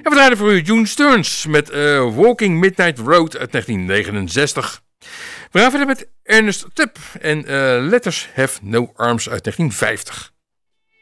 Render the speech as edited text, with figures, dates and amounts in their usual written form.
we draaien voor u June Stearns met Walking Midnight Road uit 1969. We gaan verder met Ernest Tubb en Letters Have No Arms uit 1950.